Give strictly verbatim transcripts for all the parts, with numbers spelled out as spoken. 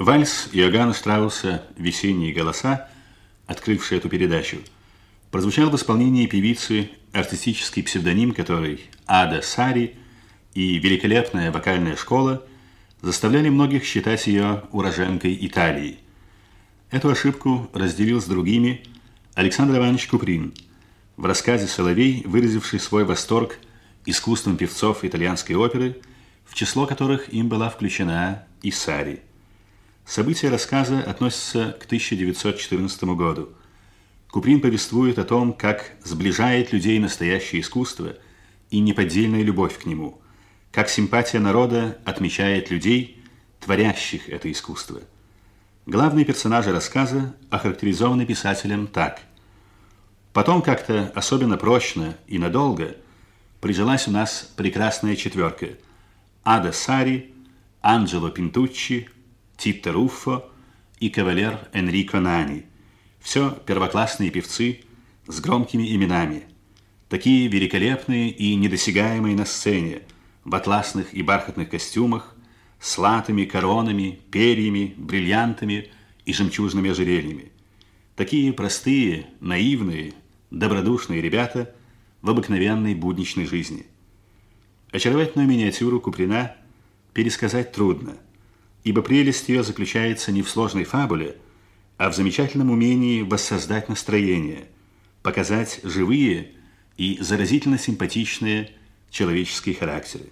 Вальс Иоганна Штрауса «Весенние голоса», открывший эту передачу, прозвучал в исполнении певицы, артистический псевдоним которой Ада Сари и великолепная вокальная школа заставляли многих считать ее уроженкой Италии. Эту ошибку разделил с другими Александр Иванович Куприн, в рассказе «Соловей», выразивший свой восторг искусством певцов итальянской оперы, в число которых им была включена и Сари. События рассказа относятся к тысяча девятьсот четырнадцатому году. Куприн повествует о том, как сближает людей настоящее искусство и неподдельная любовь к нему, как симпатия народа отмечает людей, творящих это искусство. Главные персонажи рассказа охарактеризованы писателем так. Потом как-то особенно прочно и надолго прижилась у нас прекрасная четверка: Ада Сари, Анджело Пинтуччи, Титто Руффо и кавалер Энрико Нани. Все первоклассные певцы с громкими именами, такие великолепные и недосягаемые на сцене, в атласных и бархатных костюмах, с латами, коронами, перьями, бриллиантами и жемчужными ожерельями. Такие простые, наивные, добродушные ребята в обыкновенной будничной жизни. Очаровательную миниатюру Куприна пересказать трудно, ибо прелесть ее заключается не в сложной фабуле, а в замечательном умении воссоздать настроение, показать живые и заразительно симпатичные человеческие характеры.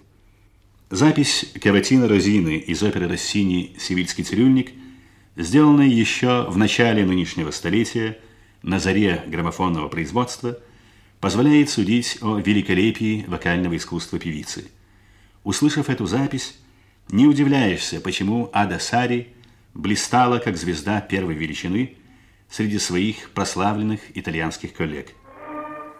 Запись Каватино Розины из оперы Россини «Севильский цирюльник», сделанная еще в начале нынешнего столетия, на заре граммофонного производства, позволяет судить о великолепии вокального искусства певицы. Услышав эту запись, не удивляешься, почему Ада Сари блистала как звезда первой величины среди своих прославленных итальянских коллег.